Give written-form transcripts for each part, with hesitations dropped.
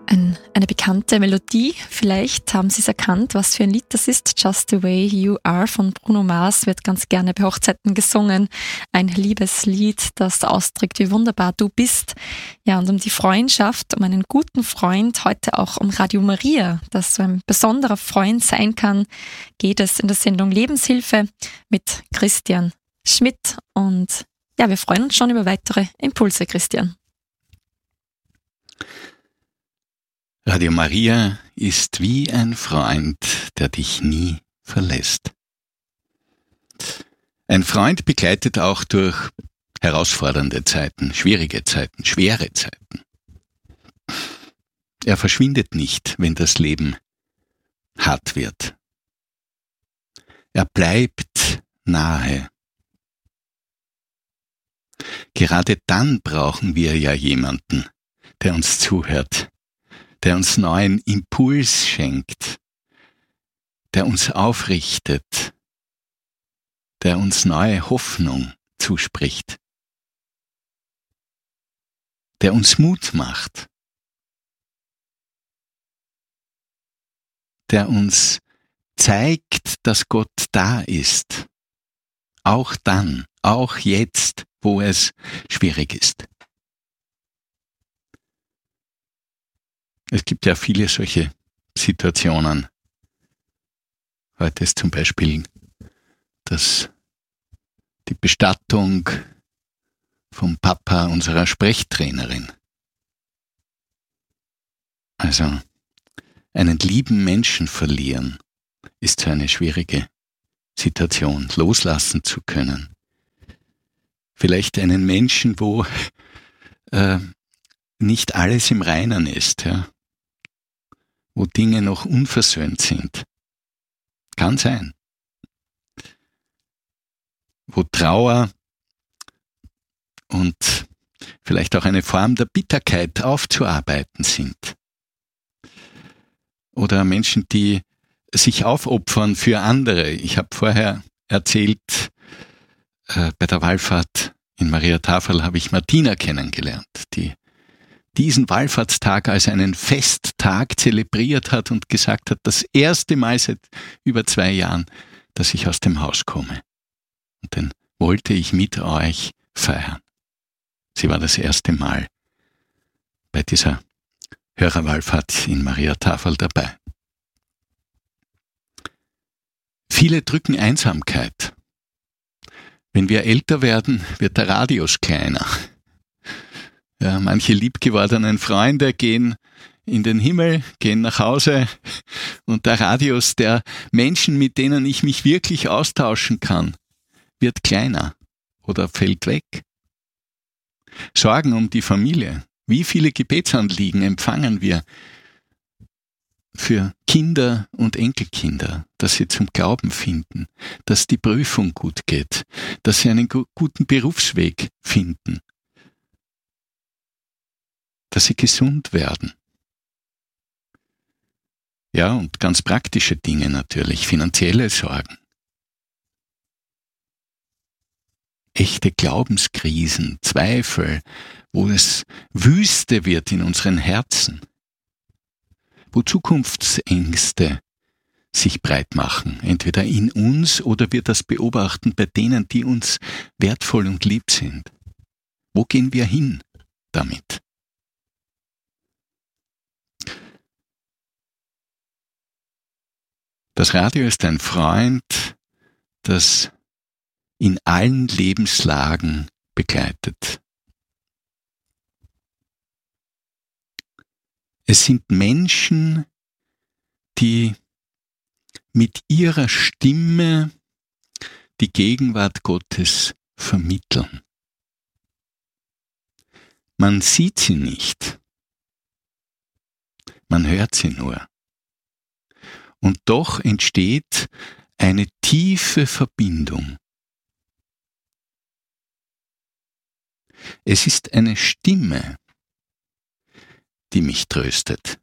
Eine bekannte Melodie, vielleicht haben Sie es erkannt, was für ein Lied das ist. Just the Way You Are von Bruno Mars wird ganz gerne bei Hochzeiten gesungen. Ein Liebeslied, das ausdrückt, wie wunderbar du bist. Ja, und um die Freundschaft, um einen guten Freund, heute auch um Radio Maria, das so ein besonderer Freund sein kann, geht es in der Sendung Lebenshilfe mit Christian Schmidt. Und ja, wir freuen uns schon über weitere Impulse, Christian. Radio Maria ist wie ein Freund, der dich nie verlässt. Ein Freund begleitet auch durch herausfordernde Zeiten, schwierige Zeiten, schwere Zeiten. Er verschwindet nicht, wenn das Leben hart wird. Er bleibt nahe. Gerade dann brauchen wir ja jemanden, der uns zuhört, der uns neuen Impuls schenkt, der uns aufrichtet, der uns neue Hoffnung zuspricht, der uns Mut macht, der uns zeigt, dass Gott da ist, auch dann, auch jetzt, wo es schwierig ist. Es gibt ja viele solche Situationen. Heute ist zum Beispiel die Bestattung vom Papa unserer Sprechtrainerin. Also einen lieben Menschen verlieren ist so eine schwierige Situation, loslassen zu können. Vielleicht einen Menschen, wo nicht alles im Reinen ist, ja, wo Dinge noch unversöhnt sind. Kann sein. Wo Trauer und vielleicht auch eine Form der Bitterkeit aufzuarbeiten sind. Oder Menschen, die sich aufopfern für andere. Ich habe vorher erzählt, bei der Wallfahrt in Mariatafel habe ich Martina kennengelernt, die diesen Wallfahrtstag als einen Festtag zelebriert hat und gesagt hat, das erste Mal seit über 2 Jahren, dass ich aus dem Haus komme. Und den wollte ich mit euch feiern. Sie war das erste Mal bei dieser Hörerwallfahrt in Mariatafel dabei. Viele drücken Einsamkeit. Wenn wir älter werden, wird der Radius kleiner. Ja, manche liebgewordenen Freunde gehen in den Himmel, gehen nach Hause und der Radius der Menschen, mit denen ich mich wirklich austauschen kann, wird kleiner oder fällt weg. Sorgen um die Familie. Wie viele Gebetsanliegen empfangen wir für Kinder und Enkelkinder, dass sie zum Glauben finden, dass die Prüfung gut geht, dass sie einen guten Berufsweg finden, dass sie gesund werden. Ja, und ganz praktische Dinge natürlich, finanzielle Sorgen. Echte Glaubenskrisen, Zweifel, wo es Wüste wird in unseren Herzen, wo Zukunftsängste sich breit machen, entweder in uns oder wir das beobachten bei denen, die uns wertvoll und lieb sind. Wo gehen wir hin damit? Das Radio ist ein Freund, das in allen Lebenslagen begleitet. Es sind Menschen, die mit ihrer Stimme die Gegenwart Gottes vermitteln. Man sieht sie nicht, man hört sie nur. Und doch entsteht eine tiefe Verbindung. Es ist eine Stimme, die mich tröstet.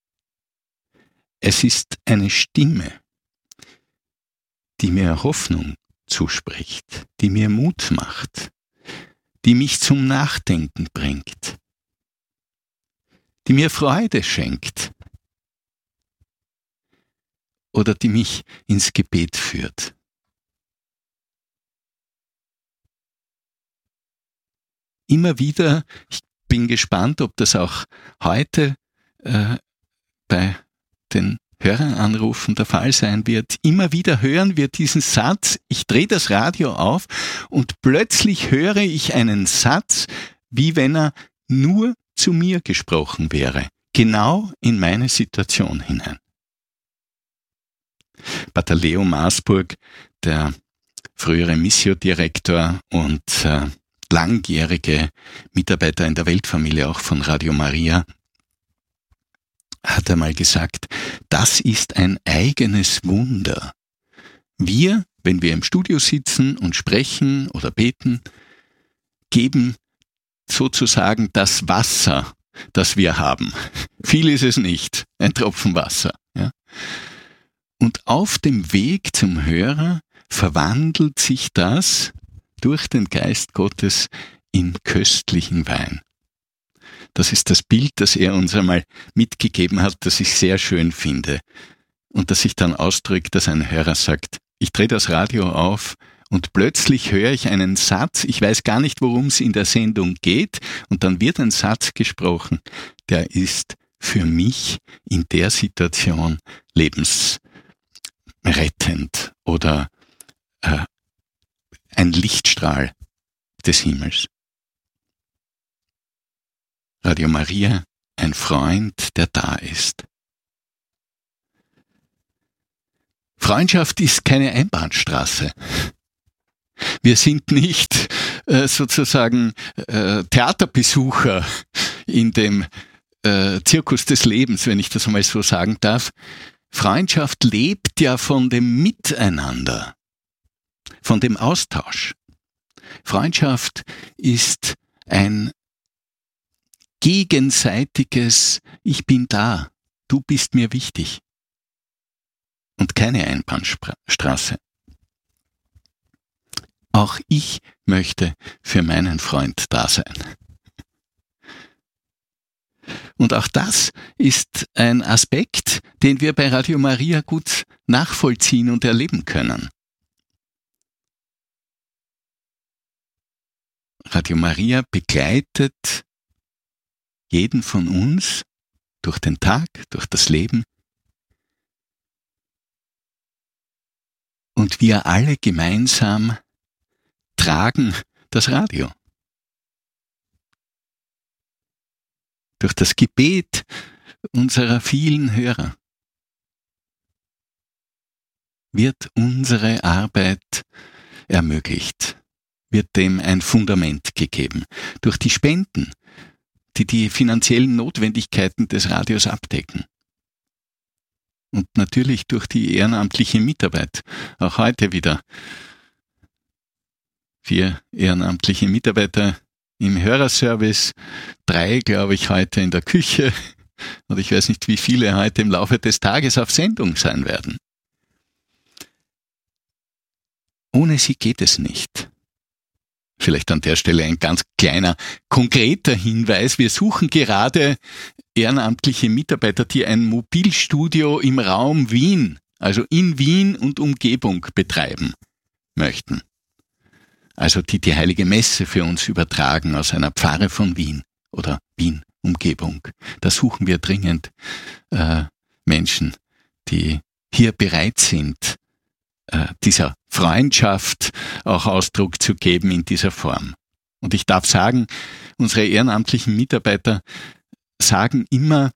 Es ist eine Stimme, die mir Hoffnung zuspricht, die mir Mut macht, die mich zum Nachdenken bringt, die mir Freude schenkt oder die mich ins Gebet führt. Immer wieder, ich bin gespannt, ob das auch heute bei den Höreranrufen der Fall sein wird. Immer wieder hören wir diesen Satz, ich drehe das Radio auf und plötzlich höre ich einen Satz, wie wenn er nur zu mir gesprochen wäre, genau in meine Situation hinein. Pater Leo Maasburg, der frühere Missio-Direktor und langjährige Mitarbeiter in der Weltfamilie auch von Radio Maria, hat einmal gesagt, das ist ein eigenes Wunder. Wir, wenn wir im Studio sitzen und sprechen oder beten, geben sozusagen das Wasser, das wir haben. Viel ist es nicht, ein Tropfen Wasser. Ja? Und auf dem Weg zum Hörer verwandelt sich das durch den Geist Gottes in köstlichen Wein. Das ist das Bild, das er uns einmal mitgegeben hat, das ich sehr schön finde. Und das sich dann ausdrückt, dass ein Hörer sagt, ich drehe das Radio auf und plötzlich höre ich einen Satz, ich weiß gar nicht, worum es in der Sendung geht, und dann wird ein Satz gesprochen, der ist für mich in der Situation lebensrettend oder ein Lichtstrahl des Himmels. Radio Maria, ein Freund, der da ist. Freundschaft ist keine Einbahnstraße. Wir sind nicht sozusagen Theaterbesucher in dem Zirkus des Lebens, wenn ich das einmal so sagen darf. Freundschaft lebt ja von dem Miteinander, von dem Austausch. Freundschaft ist ein gegenseitiges Ich bin da, du bist mir wichtig. Und keine Einbahnstraße. Auch ich möchte für meinen Freund da sein. Und auch das ist ein Aspekt, den wir bei Radio Maria gut nachvollziehen und erleben können. Radio Maria begleitet jeden von uns durch den Tag, durch das Leben. Und wir alle gemeinsam tragen das Radio. Durch das Gebet unserer vielen Hörer wird unsere Arbeit ermöglicht, wird dem ein Fundament gegeben. Durch die Spenden, die die finanziellen Notwendigkeiten des Radios abdecken. Und natürlich durch die ehrenamtliche Mitarbeit. Auch heute wieder 4 ehrenamtliche Mitarbeiter im Hörerservice, 3, glaube ich, heute in der Küche. Und ich weiß nicht, wie viele heute im Laufe des Tages auf Sendung sein werden. Ohne sie geht es nicht. Vielleicht an der Stelle ein ganz kleiner, konkreter Hinweis. Wir suchen gerade ehrenamtliche Mitarbeiter, die ein Mobilstudio im Raum Wien, also in Wien und Umgebung betreiben möchten. Also die Heilige Messe für uns übertragen aus einer Pfarre von Wien oder Wien-Umgebung. Da suchen wir dringend Menschen, die hier bereit sind, dieser Freundschaft auch Ausdruck zu geben in dieser Form. Und ich darf sagen, unsere ehrenamtlichen Mitarbeiter sagen immer,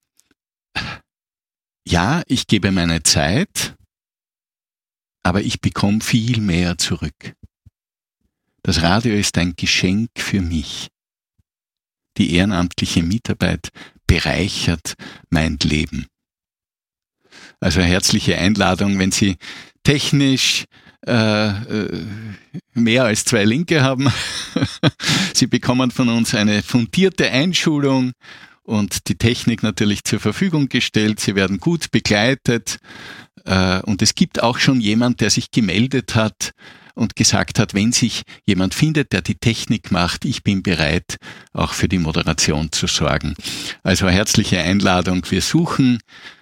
ja, ich gebe meine Zeit, aber ich bekomme viel mehr zurück. Das Radio ist ein Geschenk für mich. Die ehrenamtliche Mitarbeit bereichert mein Leben. Also herzliche Einladung, wenn Sie technisch mehr als 2 Linke haben. Sie bekommen von uns eine fundierte Einschulung und die Technik natürlich zur Verfügung gestellt. Sie werden gut begleitet und es gibt auch schon jemand, der sich gemeldet hat und gesagt hat, wenn sich jemand findet, der die Technik macht, ich bin bereit, auch für die Moderation zu sorgen. Also herzliche Einladung. Wir suchen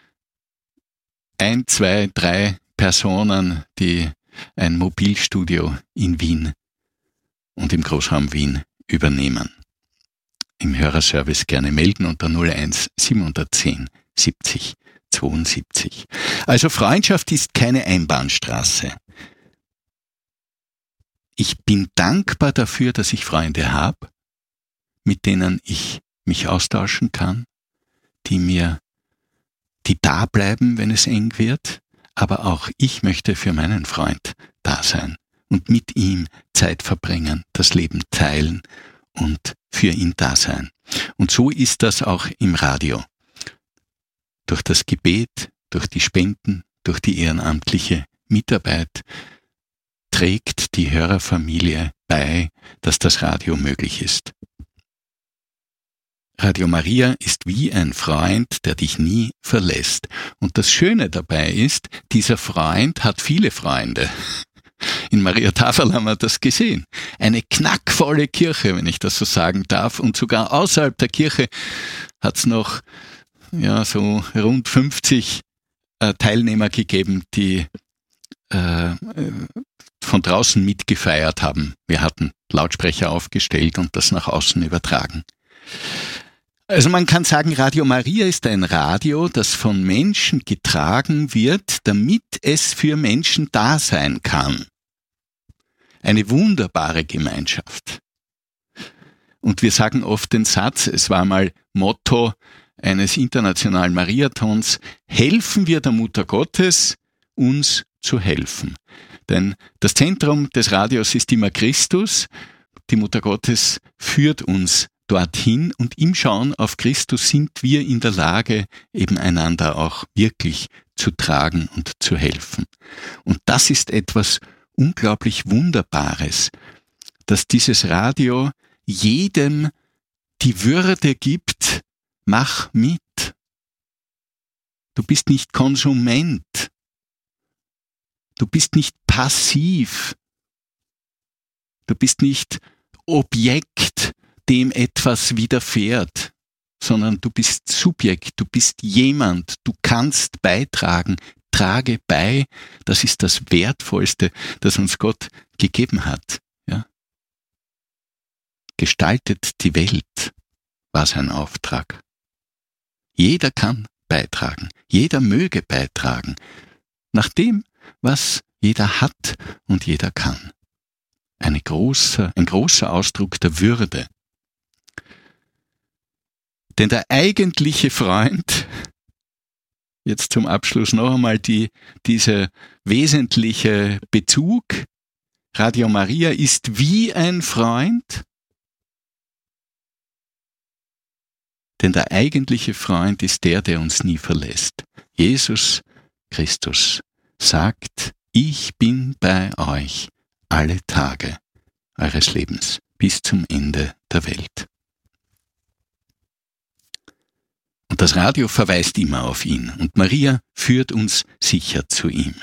1, 2, 3 Personen, die ein Mobilstudio in Wien und im Großraum Wien übernehmen. Im Hörerservice gerne melden unter 01 710 70 72. Also Freundschaft ist keine Einbahnstraße. Ich bin dankbar dafür, dass ich Freunde habe, mit denen ich mich austauschen kann, die da bleiben, wenn es eng wird, aber auch ich möchte für meinen Freund da sein und mit ihm Zeit verbringen, das Leben teilen und für ihn da sein. Und so ist das auch im Radio. Durch das Gebet, durch die Spenden, durch die ehrenamtliche Mitarbeit trägt die Hörerfamilie bei, dass das Radio möglich ist. Radio Maria ist wie ein Freund, der dich nie verlässt. Und das Schöne dabei ist, dieser Freund hat viele Freunde. In Maria Taferl haben wir das gesehen. Eine knackvolle Kirche, wenn ich das so sagen darf. Und sogar außerhalb der Kirche hat es noch so rund 50 Teilnehmer gegeben, die von draußen mitgefeiert haben. Wir hatten Lautsprecher aufgestellt und das nach außen übertragen. Also man kann sagen, Radio Maria ist ein Radio, das von Menschen getragen wird, damit es für Menschen da sein kann. Eine wunderbare Gemeinschaft. Und wir sagen oft den Satz, es war mal Motto eines internationalen Mariathons, helfen wir der Mutter Gottes, uns zu helfen. Denn das Zentrum des Radios ist immer Christus. Die Mutter Gottes führt uns dorthin und im Schauen auf Christus sind wir in der Lage, eben einander auch wirklich zu tragen und zu helfen. Und das ist etwas unglaublich Wunderbares, dass dieses Radio jedem die Würde gibt, mach mit. Du bist nicht Konsument. Du bist nicht passiv. Du bist nicht Objekt, dem etwas widerfährt, sondern du bist Subjekt, du bist jemand, du kannst beitragen, trage bei, das ist das Wertvollste, das uns Gott gegeben hat. Ja? Gestaltet die Welt, war sein Auftrag. Jeder kann beitragen, jeder möge beitragen, nach dem, was jeder hat und jeder kann. Ein großer Ausdruck der Würde. Denn der eigentliche Freund, jetzt zum Abschluss noch einmal dieser wesentliche Bezug, Radio Maria ist wie ein Freund, denn der eigentliche Freund ist der uns nie verlässt. Jesus Christus sagt, ich bin bei euch alle Tage eures Lebens bis zum Ende der Welt. Und das Radio verweist immer auf ihn und Maria führt uns sicher zu ihm.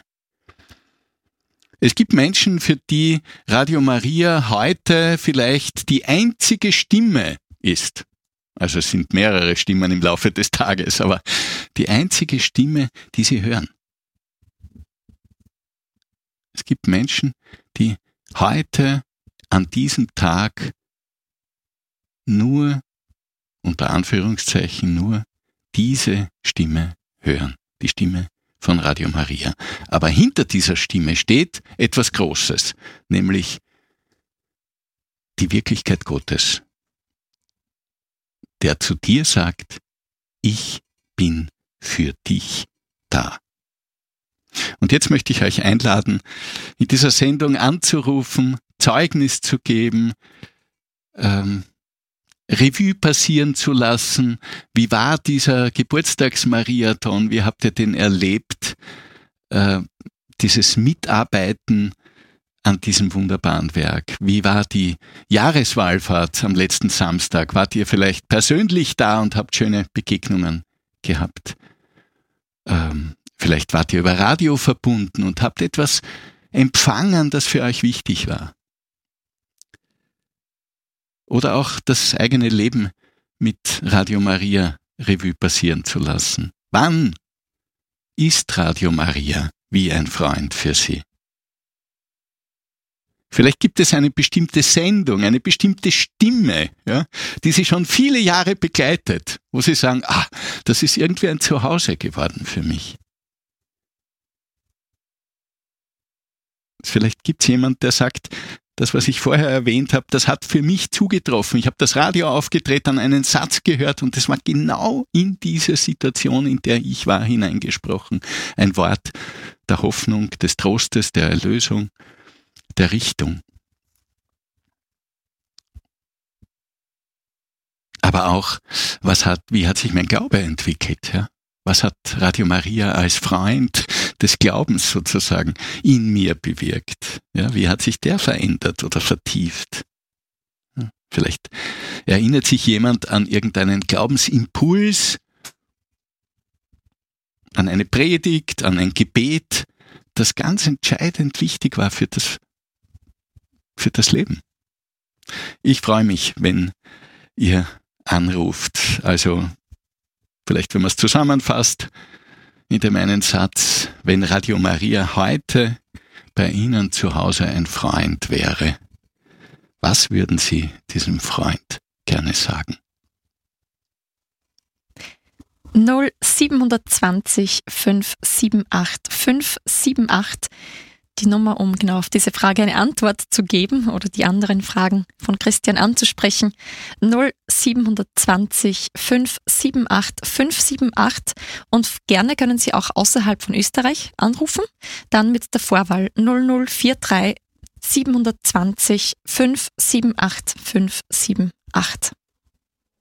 Es gibt Menschen, für die Radio Maria heute vielleicht die einzige Stimme ist. Also es sind mehrere Stimmen im Laufe des Tages, aber die einzige Stimme, die sie hören. Es gibt Menschen, die heute an diesem Tag nur, unter Anführungszeichen nur, diese Stimme hören, die Stimme von Radio Maria. Aber hinter dieser Stimme steht etwas Großes, nämlich die Wirklichkeit Gottes, der zu dir sagt, ich bin für dich da. Und jetzt möchte ich euch einladen, in dieser Sendung anzurufen, Zeugnis zu geben, Revue passieren zu lassen. Wie war dieser Geburtstagsmarathon? Wie habt ihr den erlebt? Dieses Mitarbeiten an diesem wunderbaren Werk. Wie war die Jahreswallfahrt am letzten Samstag? Wart ihr vielleicht persönlich da und habt schöne Begegnungen gehabt? Vielleicht wart ihr über Radio verbunden und habt etwas empfangen, das für euch wichtig war. Oder auch das eigene Leben mit Radio Maria Revue passieren zu lassen. Wann ist Radio Maria wie ein Freund für Sie? Vielleicht gibt es eine bestimmte Sendung, eine bestimmte Stimme, ja, die Sie schon viele Jahre begleitet, wo Sie sagen, das ist irgendwie ein Zuhause geworden für mich. Vielleicht gibt es jemand, der sagt, das, was ich vorher erwähnt habe, das hat für mich zugetroffen. Ich habe das Radio aufgedreht, dann einen Satz gehört und das war genau in diese Situation, in der ich war, hineingesprochen. Ein Wort der Hoffnung, des Trostes, der Erlösung, der Richtung. Aber auch, wie hat sich mein Glaube entwickelt? Ja? Was hat Radio Maria als Freund des Glaubens sozusagen in mir bewirkt? Ja, wie hat sich der verändert oder vertieft? Ja, vielleicht erinnert sich jemand an irgendeinen Glaubensimpuls, an eine Predigt, an ein Gebet, das ganz entscheidend wichtig war für das Leben. Ich freue mich, wenn ihr anruft. Also vielleicht, wenn man es zusammenfasst, in dem einen Satz, wenn Radio Maria heute bei Ihnen zu Hause ein Freund wäre, was würden Sie diesem Freund gerne sagen? 0720 578 578, die Nummer, um genau auf diese Frage eine Antwort zu geben oder die anderen Fragen von Christian anzusprechen. 0720 578 578 und gerne können Sie auch außerhalb von Österreich anrufen, dann mit der Vorwahl 0043 720 578 578.